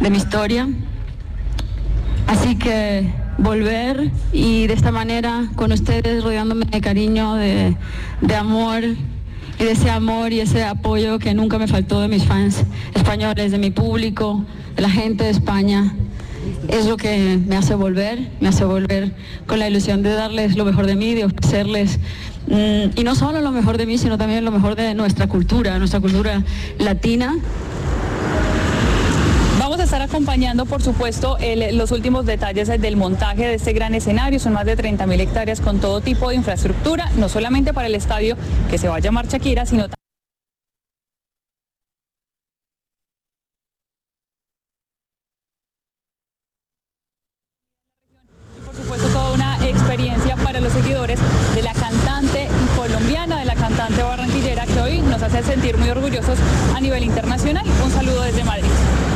de mi historia. Así que volver y de esta manera con ustedes rodeándome de cariño, de amor y de ese amor y ese apoyo que nunca me faltó de mis fans españoles, de mi público, de la gente de España, es lo que me hace volver con la ilusión de darles lo mejor de mí, de ofrecerles y no solo lo mejor de mí, sino también lo mejor de nuestra cultura latina. Vamos a estar acompañando, por supuesto, los últimos detalles del montaje de este gran escenario. Son más de 30.000 hectáreas con todo tipo de infraestructura, no solamente para el estadio que se va a llamar Shakira, sino también por supuesto toda una experiencia para los seguidores de la cantante colombiana, de la cantante barranquillera, que hoy nos hace sentir muy orgullosos a nivel internacional. Un saludo desde Madrid.